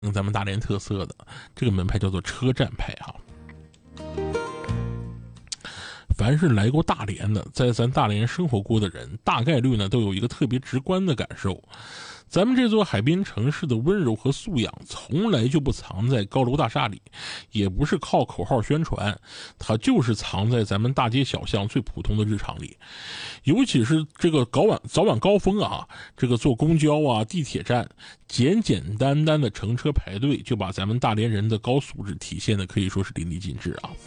咱们大连特色的这个门派叫做车站派哈。凡是来过大连的，在咱大连生活过的人，大概率呢都有一个特别直观的感受。咱们这座海滨城市的温柔和素养，从来就不藏在高楼大厦里，也不是靠口号宣传，它就是藏在咱们大街小巷最普通的日常里。尤其是这个早晚高峰啊，这个坐公交啊、地铁站，简简单单的乘车排队，就把咱们大连人的高素质体现的可以说是淋漓尽致啊。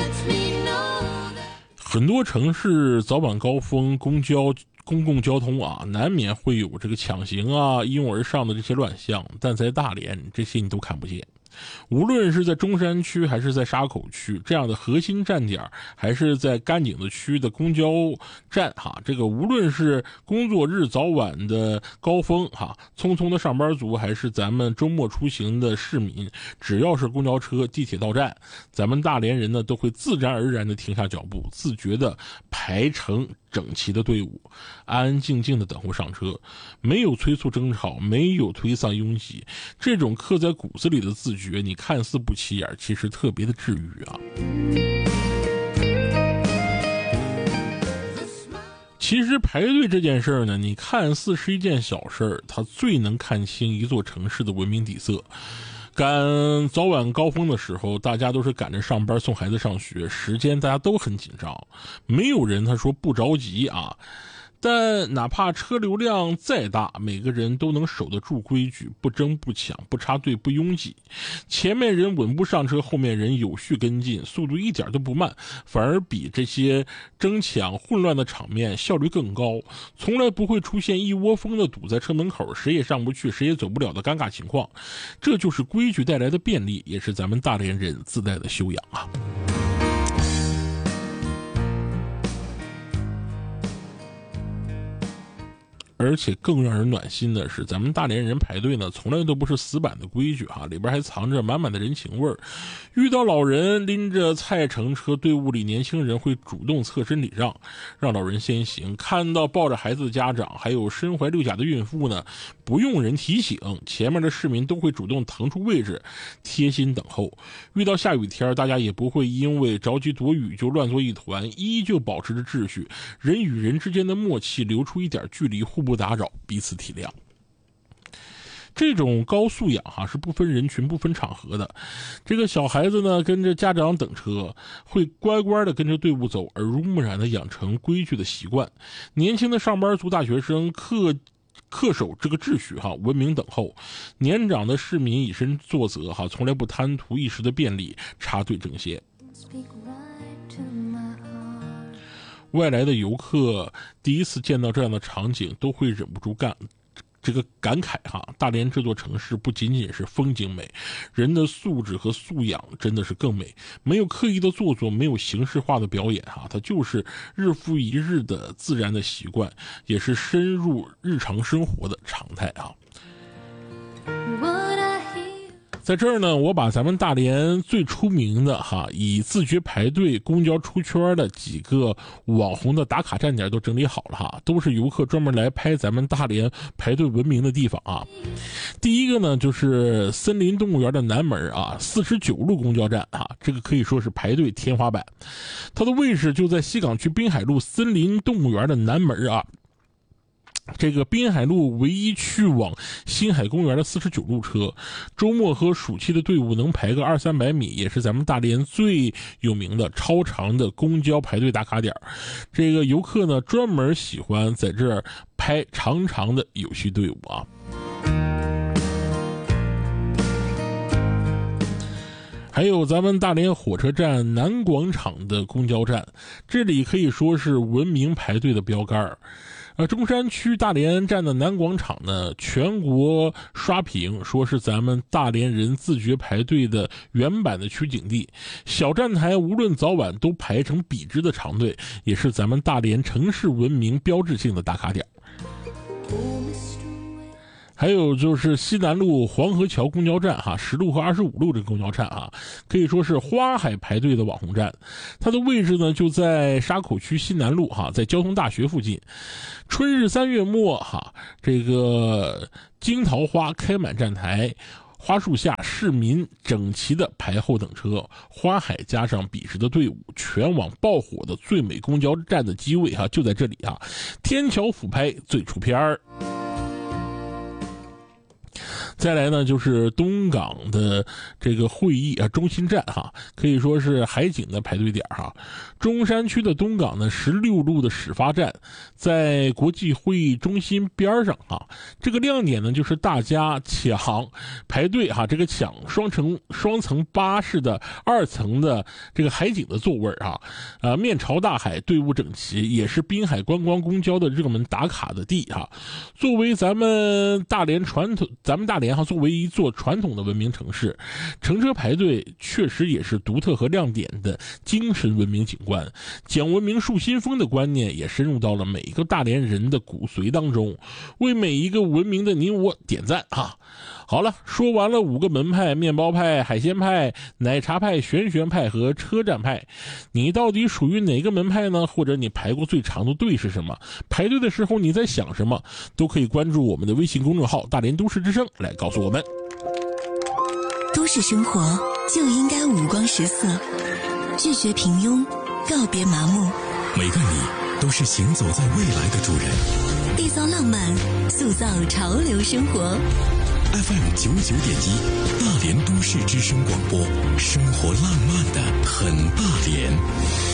很多城市早晚高峰公共交通啊，难免会有这个抢行啊、一拥而上的这些乱象，但在大连这些你都看不见。无论是在中山区还是在沙口区这样的核心站点，还是在甘井子区的公交站哈，这个无论是工作日早晚的高峰哈，匆匆的上班族，还是咱们周末出行的市民，只要是公交车、地铁到站，咱们大连人呢都会自然而然的停下脚步，自觉的排成整齐的队伍，安安静静的等候上车，没有催促争吵，没有推搡拥挤，这种刻在骨子里的自觉，你看似不起眼，其实特别的治愈啊。其实排队这件事儿呢，你看似是一件小事儿，它最能看清一座城市的文明底色。赶早晚高峰的时候，大家都是赶着上班送孩子上学，时间大家都很紧张，没有人他说不着急啊。但哪怕车流量再大，每个人都能守得住规矩，不争不抢，不插队不拥挤，前面人稳步上车，后面人有序跟进，速度一点都不慢，反而比这些争抢混乱的场面效率更高，从来不会出现一窝蜂的堵在车门口，谁也上不去谁也走不了的尴尬情况。这就是规矩带来的便利，也是咱们大连人自带的修养啊。而且更让人暖心的是，咱们大连人排队呢，从来都不是死板的规矩哈，里边还藏着满满的人情味儿。遇到老人拎着菜乘车，队伍里年轻人会主动侧身礼让，让老人先行。看到抱着孩子的家长，还有身怀六甲的孕妇呢，不用人提醒，前面的市民都会主动腾出位置，贴心等候。遇到下雨天，大家也不会因为着急躲雨就乱作一团，依旧保持着秩序，人与人之间的默契留出一点距离，互不打扰，彼此体谅。这种高素养哈是不分人群不分场合的。这个小孩子呢跟着家长等车，会乖乖的跟着队伍走，耳濡目染的养成规矩的习惯。年轻的上班族大学生恪守这个秩序哈，文明等候；年长的市民以身作则哈，从来不贪图一时的便利，插队争先。外来的游客第一次见到这样的场景，都会忍不住感慨哈，大连这座城市不仅仅是风景美，人的素质和素养真的是更美。没有刻意的做作，没有形式化的表演哈，它就是日复一日的自然的习惯，也是深入日常生活的常态啊。在这儿呢，我把咱们大连最出名的哈，以自觉排队、公交出圈的几个网红的打卡站点都整理好了哈，都是游客专门来拍咱们大连排队闻名的地方啊。第一个呢，就是森林动物园的南门啊，49路公交站啊，这个可以说是排队天花板。它的位置就在西港区滨海路森林动物园的南门啊。这个滨海路唯一去往新海公园的49路车，周末和暑期的队伍能排个200-300米，也是咱们大连最有名的超长的公交排队打卡点。这个游客呢专门喜欢在这儿拍长长的有序队伍啊。还有咱们大连火车站南广场的公交站，这里可以说是文明排队的标杆。中山区大连站的南广场呢，全国刷屏说是咱们大连人自觉排队的原版的取景地。小站台无论早晚都排成笔直的长队，也是咱们大连城市文明标志性的打卡点。还有就是西南路黄河桥公交站哈，10路和25路这个公交站啊，可以说是花海排队的网红站。它的位置呢就在沙口区西南路哈，在交通大学附近。春日3月末哈，这个金桃花开满站台， 花树下市民整齐的排后等车，花海加上笔直的队伍，全网爆火的最美公交站的机位就在这里天桥俯拍最出片儿。再来呢，就是东港的这个会议中心站可以说是海景的排队点中山区的东港的16路的始发站，在国际会议中心边上这个亮点呢，就是大家抢排队这个抢双层巴士的2层的这个海景的座位面朝大海，队伍整齐，也是滨海观光公交的热门打卡的地作为咱们大连作为一座传统的文明城市，乘车排队确实也是独特和亮点的精神文明景观。讲文明树新风的观念也深入到了每一个大连人的骨髓当中，为每一个文明的你我点赞好了，说完了5个门派：面包派、海鲜派、奶茶派、玄学派和车站派。你到底属于哪个门派呢？或者你排过最长的队是什么？排队的时候你在想什么？都可以关注我们的微信公众号大连都市之声来告诉我们。 都市生活就应该五光十色，拒绝平庸，告别麻木。 每个你都是行走在未来的主人， 缔造浪漫，塑造潮流生活。 FM 99.1大连都市之声广播，生活浪漫的很大连。